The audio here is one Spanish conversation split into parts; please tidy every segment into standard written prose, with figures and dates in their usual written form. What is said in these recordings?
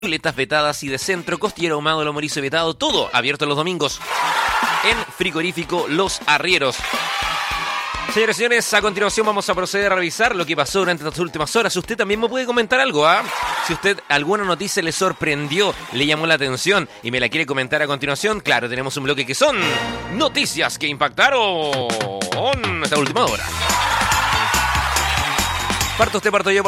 Chuletas vetadas y de centro, costillero ahumado, lomo erizo vetado, todo abierto los domingos en Frigorífico Los Arrieros. Señores y señores, a continuación vamos a proceder a revisar lo que pasó durante estas últimas horas. Usted también me puede comentar algo, ¿ah? Si usted alguna noticia le sorprendió, le llamó la atención y me la quiere comentar a continuación, claro, tenemos un bloque que son noticias que impactaron esta última hora. Parto yo,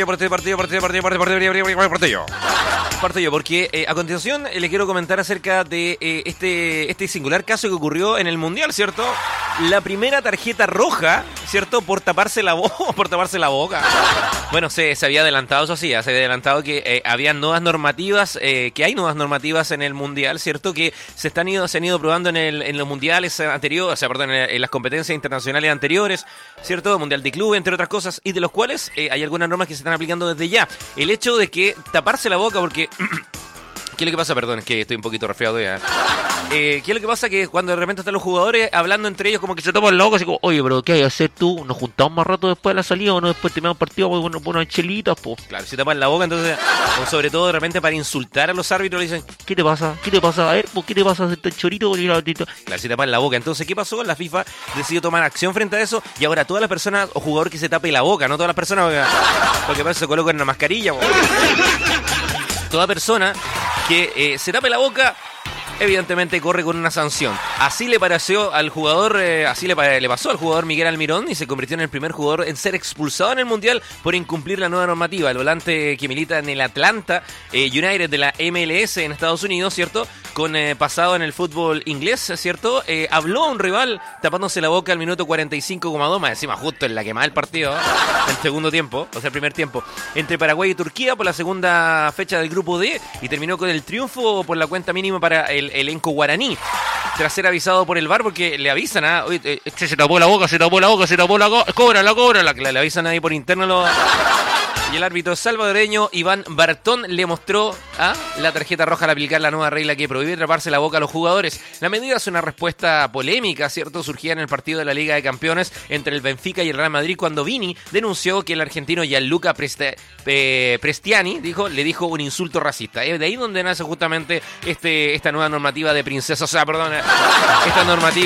porque a continuación le quiero comentar acerca de este singular caso que ocurrió en el Mundial, ¿cierto? La primera tarjeta roja, ¿cierto? Por taparse la boca. Bueno, se había adelantado, eso sí, se había adelantado que había nuevas normativas, que hay nuevas normativas en el Mundial, ¿cierto? Que se han ido probando en los mundiales anteriores, o sea, perdón, en las competencias internacionales anteriores, ¿cierto? Mundial de club, entre otras cosas, y de los cuales hay algunas normas que se están aplicando desde ya. El hecho de que taparse la boca, porque... ¿Qué es lo que pasa? Perdón, es que estoy un poquito resfriado ya. ¿Qué es lo que pasa? Que cuando de repente están los jugadores hablando entre ellos como que se tapan la boca, así como, oye, pero ¿qué hay que hacer tú? ¿Nos juntamos más rato después de la salida o no? Después terminamos el partido con unas chelitas, pues. Claro, se tapan la boca, entonces, o sobre todo de repente para insultar a los árbitros, le dicen, ¿qué te pasa? ¿Qué te pasa? A ver, ¿qué te pasa? ¿Este chorito? Claro, se tapan la boca. Entonces, ¿qué pasó? La FIFA decidió tomar acción frente a eso y ahora todas las personas o jugador que se tape la boca, no todas las personas, porque para eso se colocan una mascarilla, po. Toda persona que se tape la boca, evidentemente corre con una sanción. Así le pareció al jugador, le pasó al jugador Miguel Almirón y se convirtió en el primer jugador en ser expulsado en el Mundial por incumplir la nueva normativa. El volante que milita en el Atlanta United de la MLS en Estados Unidos, ¿cierto? Con pasado en el fútbol inglés, ¿cierto? Habló a un rival tapándose la boca al minuto 45,2, más encima justo en la quemada del partido, el segundo tiempo, o sea, el primer tiempo, entre Paraguay y Turquía por la segunda fecha del grupo D, y terminó con el triunfo por la cuenta mínima para el elenco guaraní, tras ser avisado por el VAR, porque le avisan, oye, se tapó la boca, cóbrala, le avisan ahí por interno y el árbitro salvadoreño Iván Bartón le mostró la tarjeta roja al aplicar la nueva regla que prohíbe taparse la boca a los jugadores. La medida es una respuesta polémica, ¿cierto? Surgía en el partido de la Liga de Campeones entre el Benfica y el Real Madrid cuando Vini denunció que el argentino Gianluca Prestiani le dijo un insulto racista. De ahí donde nace justamente esta nueva normativa de princesa, esta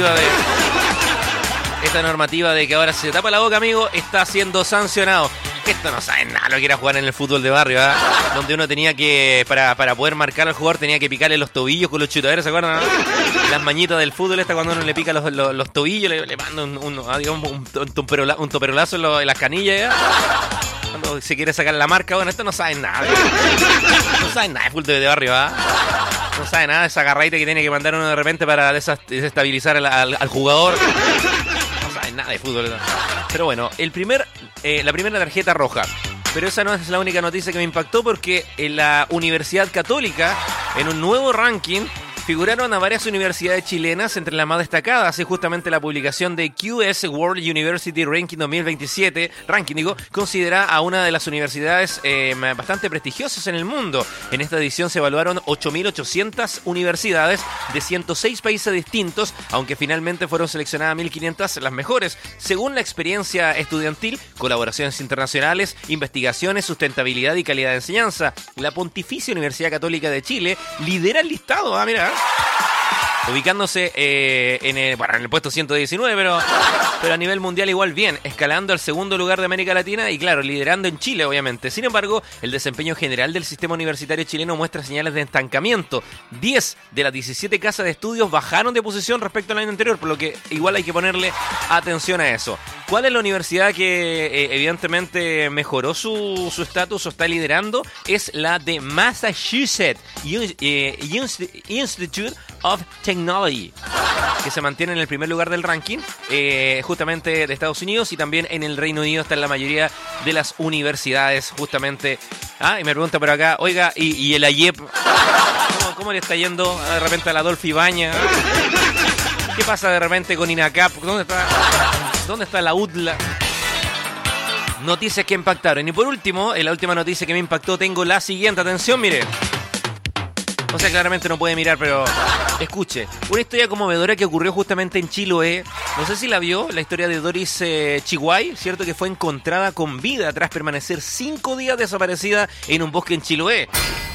normativa de que ahora si se tapa la boca, amigo, está siendo sancionado. Esto no sabe nada lo que era jugar en el fútbol de barrio, donde uno tenía que, para poder marcar al jugador, tenía que picarle los tobillos con los chutaderos, ¿se acuerdan? Las mañitas del fútbol, cuando uno le pica los tobillos, le manda un toperolazo en las canillas, cuando se quiere sacar la marca. Bueno, esto no sabe nada. No sabe nada de fútbol de barrio, No sabe nada de esa garraita que tiene que mandar uno de repente para desestabilizar al jugador. No sabe nada de fútbol. Pero bueno, la primera tarjeta roja. Pero esa no es la única noticia que me impactó, porque en la Universidad Católica, en un nuevo ranking, figuraron a varias universidades chilenas, entre las más destacadas es justamente la publicación de QS World University Ranking 2027, considera a una de las universidades bastante prestigiosas en el mundo. En esta edición se evaluaron 8.800 universidades de 106 países distintos, aunque finalmente fueron seleccionadas 1.500 las mejores, según la experiencia estudiantil, colaboraciones internacionales, investigaciones, sustentabilidad y calidad de enseñanza. La Pontificia Universidad Católica de Chile lidera el listado, ubicándose en el puesto 119, pero a nivel mundial igual bien, escalando al segundo lugar de América Latina y claro, liderando en Chile obviamente. Sin embargo, el desempeño general del sistema universitario chileno muestra señales de estancamiento. 10 de las 17 casas de estudios bajaron de posición respecto al año anterior, por lo que igual hay que ponerle atención a eso. ¿Cuál es la universidad que evidentemente mejoró su estatus o está liderando? Es la de Massachusetts Institute of Technology, que se mantiene en el primer lugar del ranking, justamente de Estados Unidos, y también en el Reino Unido está en la mayoría de las universidades, justamente. Y me pregunta por acá, oiga, ¿y el AYEP? ¿Cómo le está yendo de repente al Adolfo Ibáñez? ¿Qué pasa de repente con INACAP? ¿Dónde está la UDLA? Noticias que impactaron. Y por último, en la última noticia que me impactó, tengo la siguiente. Atención, mire. O sea, claramente no puede mirar, pero escuche. Una historia conmovedora que ocurrió justamente en Chiloé. No sé si la vio, la historia de Doris Chiguay, ¿cierto? Que fue encontrada con vida tras permanecer 5 días desaparecida en un bosque en Chiloé.